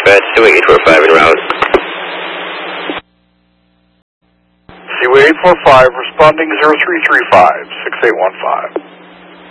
dispatch, 28845 en route. Seaway 845, responding 0335, 6815.